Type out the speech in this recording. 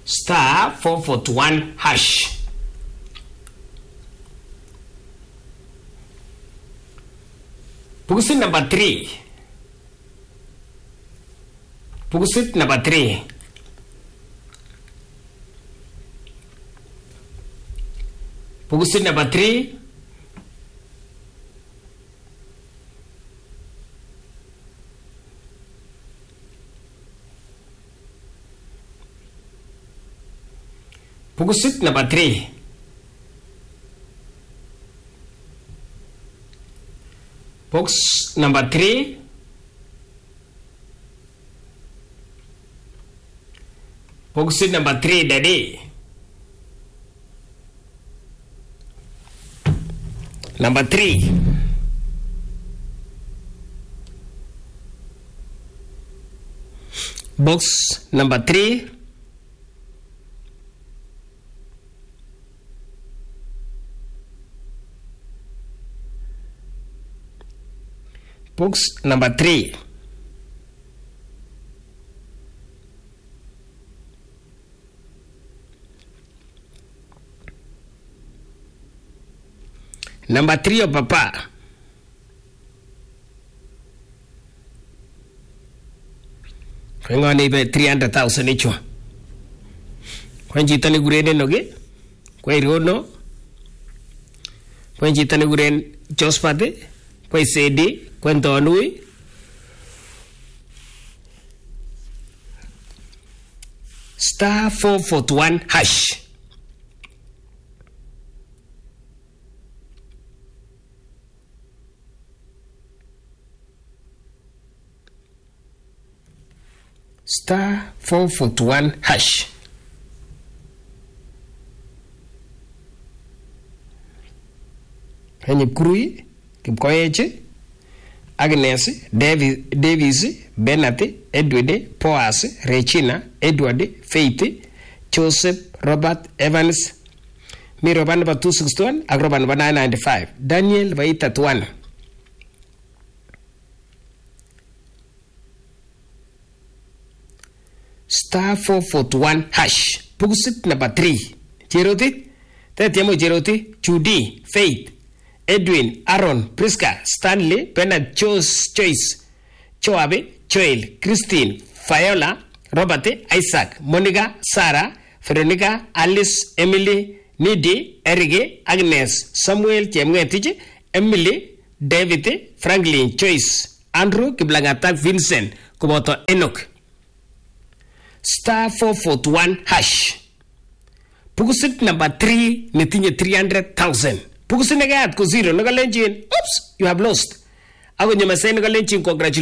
star 441 hash. Pugusit number 3. Pugusit number 3. Pugusit number 3. Pugusit number 3. Box number 3. Pugusit number 3, Daddy. Number 3. Box number 3. Box number 3. Number 3 of Papa. Kwenye ibe 300,000 icho. Kwenye jitani gurene noge. Kwenye irono. Kwenye jitani gurene Jospade. Kwenye Sedi. Kwenye Tonui. Star 441 hash. Star 441 hash. Henye Kurui, Kipkoyeche, Agnes, Davis, Benate, Edward, Poas, Regina, Edward, Faith, Joseph, Robert, Evans, Miroban number 261, Agroban number 995, Daniel Vaitatuan. Star 441 hash. Pugusit number 3. Jeroti. Tetiamo Jeroti. Judy. Faith. Edwin. Aaron. Priska. Stanley. Bernard. Choice. Choabe. Joel. Christine. Viola. Robert. Isaac. Monica. Sarah. Veronica. Alice. Emily. Nidi. Erige. Agnes. Samuel. Chemgetich. Emily. David. Franklin. Choice. Andrew. Kiblangata. Vincent. Kumoto. Enoch. Star 441 hash. Pugusit number 3 nitinye 300,000. Pugusit negat ko 0 nagalenjin. Oops, you have lost. Ako nyama say nagalenjin congratulations.